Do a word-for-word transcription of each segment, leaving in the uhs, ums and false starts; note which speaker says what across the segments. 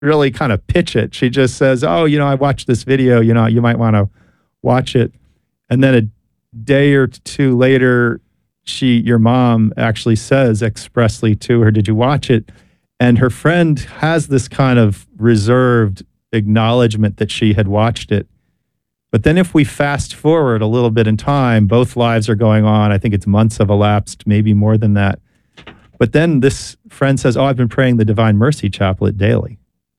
Speaker 1: really kind of pitch it. She just says, oh, you know, I watched this video, you know, you might want to watch it. And then a day or two later, she, your mom actually says expressly to her, did you watch it? And her friend has this kind of reserved acknowledgement that she had watched it. But then if we fast forward a little bit in time, both lives are going on. I think it's months have elapsed, maybe more than that. But then this friend says, oh, I've been praying the Divine Mercy Chaplet daily.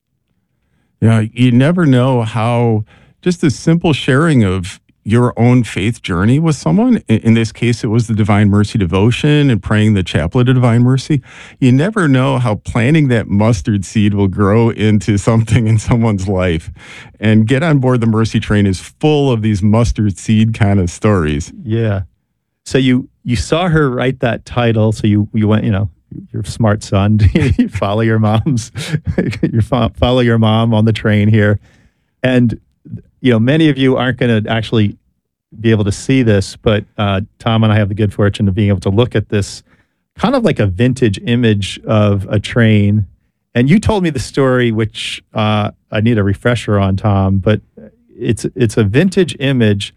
Speaker 2: Yeah, you never know how just a simple sharing of your own faith journey with someone, in this case, it was the Divine Mercy devotion and praying the Chaplet of Divine Mercy. You never know how planting that mustard seed will grow into something in someone's life. And Get on Board the Mercy Train is full of these mustard seed kind of stories.
Speaker 1: Yeah. So you you saw her write that title, so you you went, you know, you're a smart son. You follow your mom's, you follow your mom on the train here. And you know, many of you aren't going to actually be able to see this, but uh, Tom and I have the good fortune of being able to look at this kind of like a vintage image of a train. And you told me the story, which uh, I need a refresher on, Tom, but it's it's a vintage image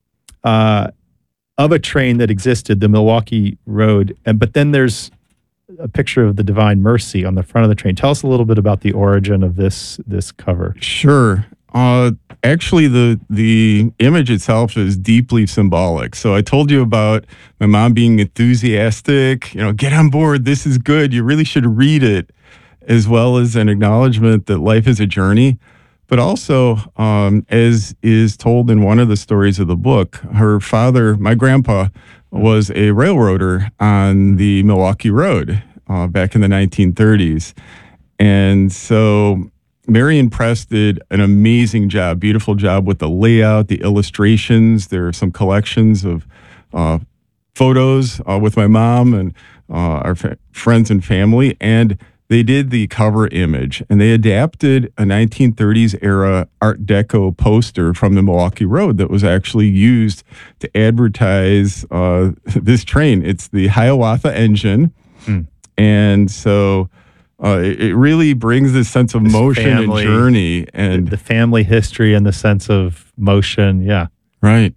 Speaker 1: uh, of a train that existed, the Milwaukee Road. And but then there's a picture of the Divine Mercy on the front of the train. Tell us a little bit about the origin of this this cover.
Speaker 2: Sure. Uh, actually, the the image itself is deeply symbolic. So I told you about my mom being enthusiastic, you know, get on board, this is good, you really should read it, as well as an acknowledgement that life is a journey. But also, um, as is told in one of the stories of the book, her father, my grandpa, was a railroader on the Milwaukee Road uh, back in the nineteen thirties. And so Marion Press did an amazing job, beautiful job with the layout, the illustrations. There are some collections of uh, photos uh, with my mom and uh, our fa- friends and family. And they did the cover image, and they adapted a nineteen thirties era Art Deco poster from the Milwaukee Road that was actually used to advertise uh, this train. It's the Hiawatha engine. Mm. And so uh, it, it really brings this sense of this motion family, and journey. And
Speaker 1: the family history and the sense of motion, yeah.
Speaker 2: Right.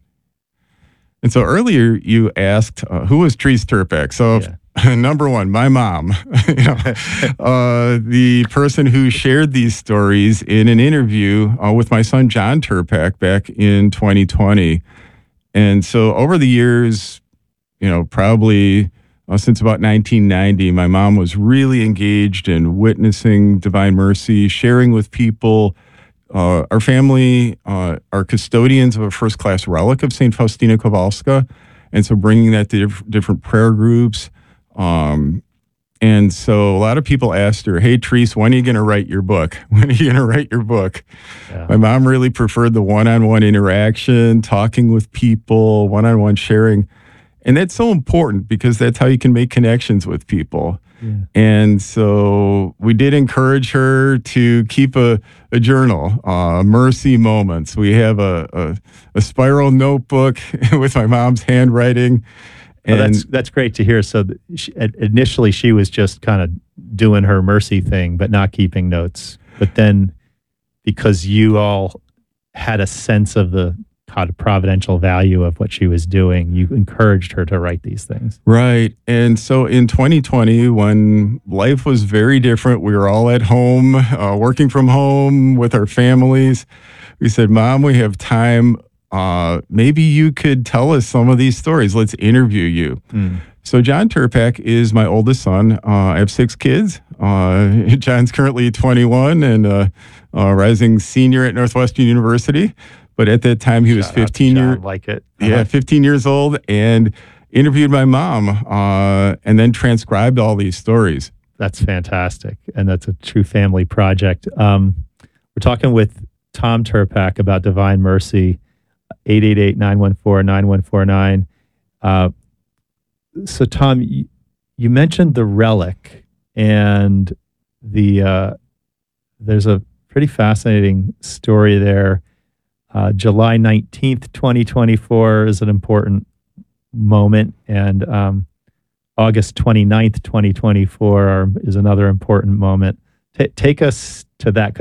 Speaker 2: And so earlier you asked, uh, who was Therese Tirpak? So yeah. Number one, my mom, you know, uh, the person who shared these stories in an interview uh, with my son, John Tirpak, back in twenty twenty. And so over the years, you know, probably uh, since about nineteen ninety, my mom was really engaged in witnessing Divine Mercy, sharing with people. Uh, our family uh, are custodians of a first-class relic of Saint Faustina Kowalska, and so bringing that to diff- different prayer groups. Um, and so a lot of people asked her, hey, Therese, when are you going to write your book? When are you going to write your book? Yeah. My mom really preferred the one-on-one interaction, talking with people, one-on-one sharing. And that's so important because that's how you can make connections with people. Yeah. And so we did encourage her to keep a, a journal, uh, Mercy Moments. We have a, a, a spiral notebook with my mom's handwriting.
Speaker 1: And well, that's that's great to hear. So she, initially she was just kind of doing her mercy thing, but not keeping notes. But then because you all had a sense of the kind of providential value of what she was doing, you encouraged her to write these things.
Speaker 2: Right. And so in twenty twenty, when life was very different, we were all at home, uh, working from home with our families. We said, Mom, we have time. Uh, maybe you could tell us some of these stories. Let's interview you. Mm. So John Tirpak is my oldest son. Uh, I have six kids. Uh, John's currently twenty-one and uh, uh, rising senior at Northwestern University. But at that time, he was
Speaker 1: Shout
Speaker 2: fifteen years
Speaker 1: like it.
Speaker 2: Uh-huh. Yeah, fifteen years old, and interviewed my mom, uh, and then transcribed all these stories.
Speaker 1: That's fantastic, and that's a true family project. Um, we're talking with Tom Tirpak about Divine Mercy. eight eight eight, nine one four, nine one four nine. Uh, so, Tom, you, you mentioned the relic, and the uh, there's a pretty fascinating story there. Uh, July nineteenth, twenty twenty-four is an important moment, and um, August twenty-ninth, twenty twenty-four are, is another important moment. T- take us to that.